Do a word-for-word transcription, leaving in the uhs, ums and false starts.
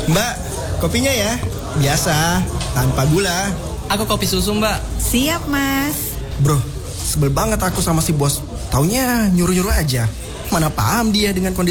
Mbak, kopinya ya. Biasa, tanpa gula. Aku kopi susu, Mbak. Siap, Mas. Bro, sebel banget aku sama si bos. Taunya nyuruh-nyuruh aja. Mana paham dia dengan kondisi